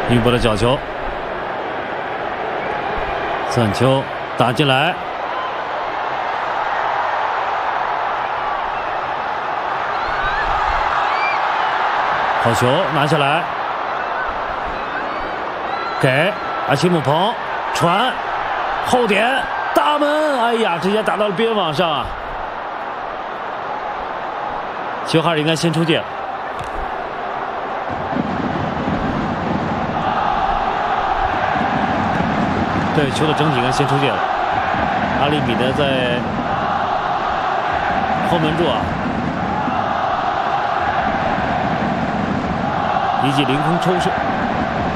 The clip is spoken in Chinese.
运波的角球，算球打进来，好球拿下来，给阿奇姆彭传后点大门，哎呀，直接打到了边网上啊！球还是应该先出界。对，球的整体应该先出界了。阿里比呢在后门柱啊，一记凌空抽射。